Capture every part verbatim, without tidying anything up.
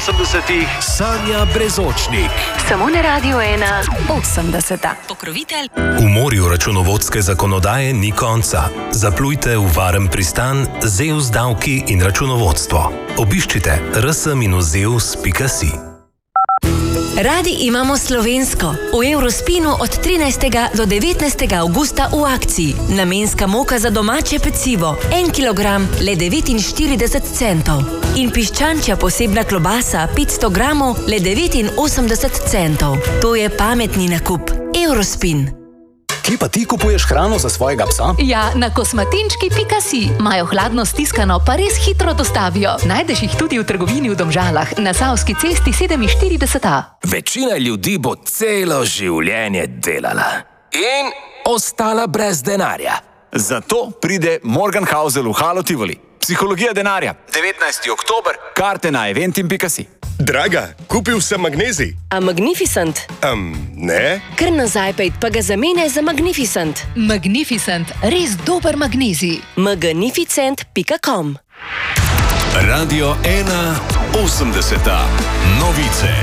osemdesetih Sanja Brezočnik. Samo na Radiu ena osemdeseta. Pokrovitelj. V morju računovodske zakonodaje ni konca. Zaplujte v varen pristan Zeus davki in računovodstvo. Obiščite r s dash zeus pika si. Radi imamo slovensko. V Eurospinu od trinajstega do devetnajstega avgusta v akciji. Namenska moka za domače pecivo. En kilogram le devetinštirideset centov. In piščančja posebna klobasa petsto gramov le devetinosemdeset centov. To je pametni nakup. Eurospin. Kje pa ti kupuješ hrano za svojega psa? Ja, na kosmatinčki pika si. Imajo hladno stiskano, pa res hitro dostavijo. Najdeš jih tudi v trgovini v Domžalah, na Savski cesti sedeminštirideset A. Večina ljudi bo celo življenje delala in ostala brez denarja. Zato pride Morgenhausel v Halo Tivoli. Psihologija denarja. devetnajsti oktober. Karte na eventim pika si. Draga, kupil sem magnezij. A Magnificent? Um, ne. Kar nazaj pejt, pa ga zamenjaj za Magnificent. Magnificent, res dober magnezij. magnificent pika com. Radio ena osemdeseta. Novice.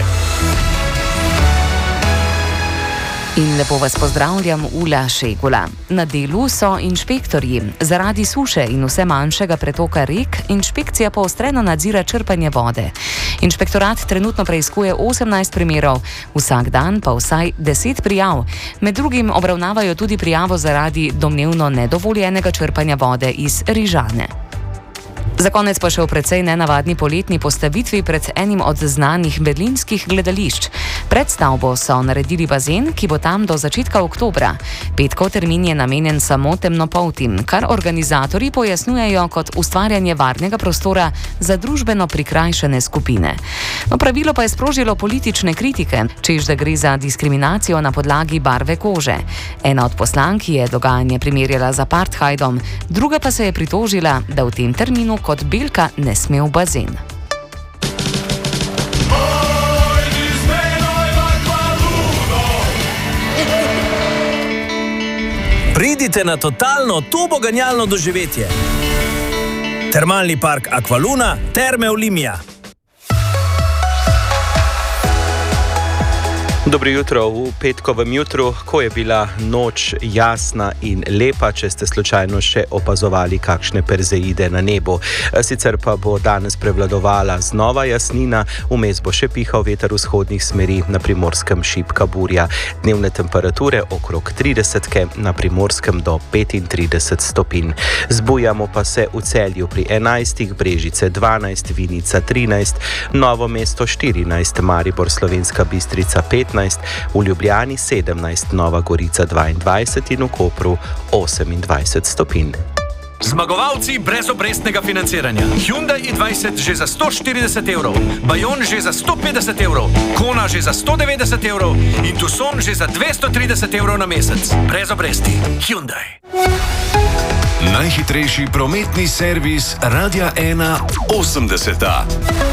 In lepo vas pozdravljam, Ula Šegula. Na delu so inšpektorji. Zaradi suše in vse manjšega pretoka rek, inšpekcija poostreno nadzira črpanje vode. Inšpektorat trenutno preiskuje osemnajst primerov, vsak dan pa vsaj deset prijav. Med drugim obravnavajo tudi prijavo zaradi domnevno nedovoljenega črpanja vode iz Rižane. Za konec pa še v precej nenavadni poletni postavitvi pred enim od znanih berlinskih gledališč. Pred stavbo so naredili bazen, ki bo tam do začetka oktobra. Petkov termin je namenjen samo temnopoltim, kar organizatorji pojasnjujejo kot ustvarjanje varnega prostora za družbeno prikrajšane skupine. No, pravilo pa je sprožilo politične kritike, čež da gre za diskriminacijo na podlagi barve kože. Ena od poslank je dogajanje primerjala z apartheidom, druga pa se je pritožila, da v tem terminu kot belka ne sme v bazen. Pridite na totalno turboganjalno doživetje. Termalni park Aqualuna, Terme Olimia. Dobro jutro v petkovem jutru, ko je bila noč jasna in lepa, če ste slučajno še opazovali kakšne perzeide na nebu. Sicer pa bo danes prevladovala znova jasnina, vmes bo še pihal veter vzhodnih smeri, na Primorskem šibka burja. Dnevne temperature okrog tridesetke, na Primorskem do petintrideset stopinj. Zbujamo pa se v Celju pri enajstih, Brežice dvanajst, Vinica trinajst, Novo mesto štirinajst, Maribor, Slovenska Bistrica petnajst, v Ljubljani sedemnajst, Nova Gorica dvaindvajset in v Kopru osemindvajset stopinj. Zmagovalci brezobrestnega financiranja. Hyundai i dvajset že za sto štirideset evrov, Bayon že za sto petdeset evrov, Kona že za sto devetdeset evrov in Tucson že za dvesto trideset evrov na mesec. Brez obresti. Hyundai. Najhitrejši prometni servis Radia ena osemdeseta.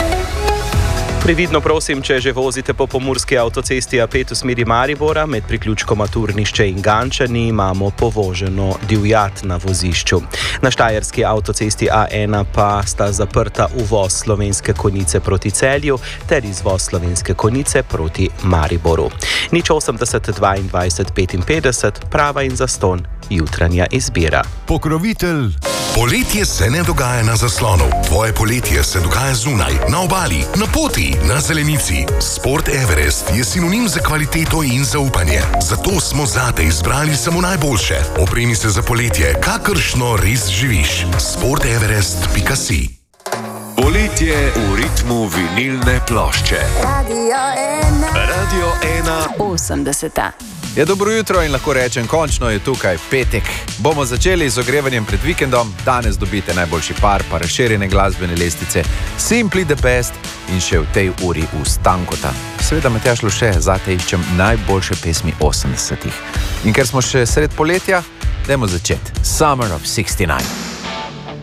Previdno prosim, če že vozite po pomurski avtocesti A pet v smeri Maribora, med priključkoma Turnišče in Gančani imamo povoženo divjad na vozišču. Na štajerski avtocesti A ena pa sta zaprta uvoz Slovenske Konjice proti Celju ter izvoz Slovenske Konjice proti Mariboru. Nič osemdeset dvaindvajset petinpetdeset, prava in zastonj, jutranja izbira. Pokrovitelj. Poletje se ne dogaja na zaslonu. Tvoje poletje se dogaja zunaj, na obali, na poti, na zelenici. Sport Everest je sinonim za kvaliteto in zaupanje. Zato smo zate izbrali samo najboljše. Opremi se za poletje, kakršno res živiš. sport everest pika si. Poletje v ritmu vinilne plošče. Radio ena. Radio ena osemdeseta. Je dobro jutro in lahko rečem, končno je tukaj petek. Bomo začeli z ogrevanjem pred vikendom. Danes dobite najboljši par, pa razširjene glasbene lestvice, Simply the Best in še v tej uri v Stankota. Seveda Matjaž Luše, zate iščem najboljše pesmi osemdesetih. In ker smo še sred poletja, dajmo začeti. Summer of šestdeset devet.